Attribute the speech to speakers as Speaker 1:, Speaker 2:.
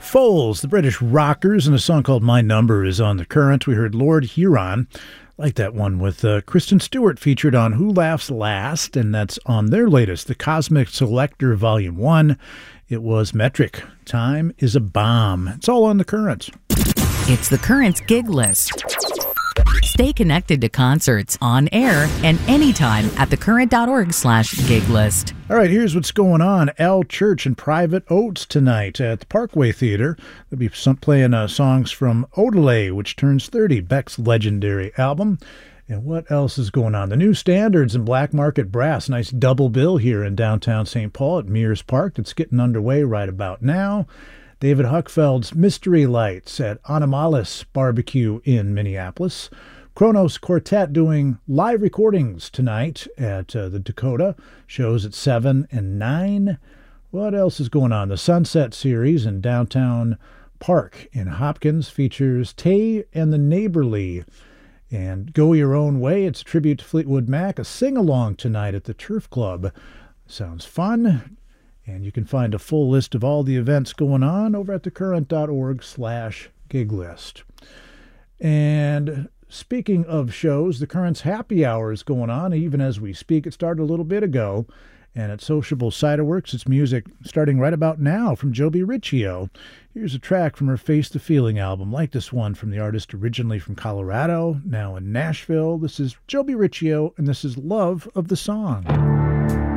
Speaker 1: Foals, the British Rockers, and a song called My Number is on the Current. We heard Lord Huron. Like that one with Kristen Stewart featured on Who Laughs Last, and that's on their latest, The Cosmic Selector Volume 1. It was Metric. Time is a Bomb. It's all on the Current.
Speaker 2: It's the Current's gig list. Stay connected to concerts on air and anytime at thecurrent.org/gig list.
Speaker 1: All right, here's what's going on. Al Church and Private Oats tonight at the Parkway Theater. They'll be playing songs from Odelay, which turns 30, Beck's legendary album. And what else is going on? The New Standards and Black Market Brass. Nice double bill here in downtown St. Paul at Mears Park. It's getting underway right about now. David Huckfeld's Mystery Lights at Animalis Barbecue in Minneapolis. Kronos Quartet doing live recordings tonight at the Dakota. Shows at 7 and 9. What else is going on? The Sunset Series in Downtown Park in Hopkins features Tay and the Neighborly. And Go Your Own Way, it's a tribute to Fleetwood Mac, a sing-along tonight at the Turf Club. Sounds fun. And you can find a full list of all the events going on over at thecurrent.org/gig list. And speaking of shows, the Current's Happy Hour is going on even as we speak. It started a little bit ago. And at Sociable Ciderworks, it's music starting right about now from Joby Riccio. Here's a track from her Face the Feeling album, like this one from the artist originally from Colorado, now in Nashville. This is Joby Riccio, and this is Love of the Song.